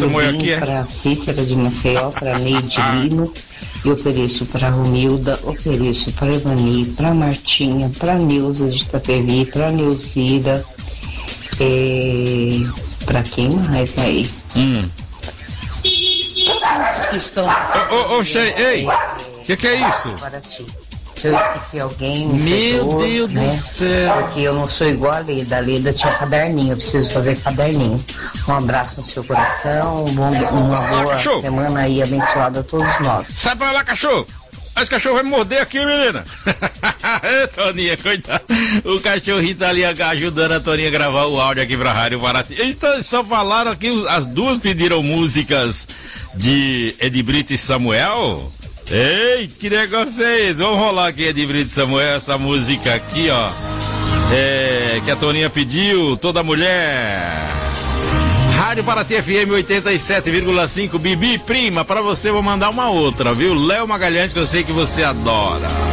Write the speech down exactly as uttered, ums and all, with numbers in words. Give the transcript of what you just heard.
Samuel aqui, é? Para Cícera de Maceió, para Neide Lino. E ofereço para Romilda, ofereço para Evani, para Martinha, para Neuza de Itapevi, para Neucida. E... para quem mais aí? Hum. Que estão... Ô, ô, ô, Shei, ei! O que, que é isso? Para ti. Se eu esqueci alguém, me Meu perdoa, Deus né? do céu! Porque eu não sou igual a Leda. A Leda tinha caderninho, eu preciso fazer caderninho. Um abraço no seu coração, um bom, uma boa cachorro. semana aí abençoada a todos nós. Sai pra lá, cachorro! Esse cachorro vai me morder aqui, menina! Ê, Toninha, coitado! O cachorrinho tá ali ajudando a Toninha a gravar o áudio aqui pra Rádio Paraty. Eles só falaram aqui, as duas pediram músicas de Edi Brito e Samuel. Ei, que negócio é esse? Vamos rolar aqui, Edi Brito e Samuel, essa música aqui, ó. É, que a Toninha pediu, Toda Mulher. Rádio Paraty F M oitenta e sete vírgula cinco, Bibi Prima, pra você vou mandar uma outra, viu? Léo Magalhães, que eu sei que você adora.